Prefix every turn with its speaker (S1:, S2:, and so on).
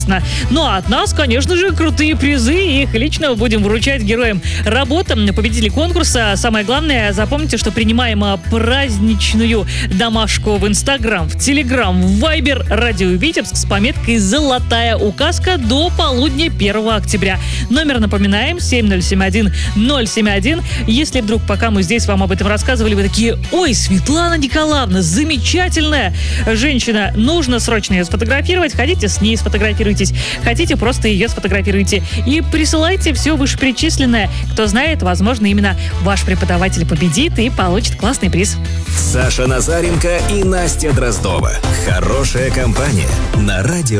S1: Ну а от нас, конечно же, крутые призы. Их лично будем вручать героям работы, победителей конкурса. Самое главное, запомните, что принимаем праздничную домашку в Инстаграм, в Телеграм, в Вайбер Радио Витебск с пометкой «Золотая указка» до полудня 1 октября. Номер напоминаем: 7071-071. Если вдруг, пока мы здесь вам об этом рассказывали, вы такие: ой, Светлана Николаевна, замечательная женщина, нужно срочно ее сфотографировать, хотите, с ней сфотографируйтесь, хотите, просто ее сфотографируйте и присылайте все вышеперечисленное. Кто знает, возможно, именно ваш преподаватель победит и получит классный приз.
S2: Саша Назаренко и Настя Дроздова. Хорошая компания на радио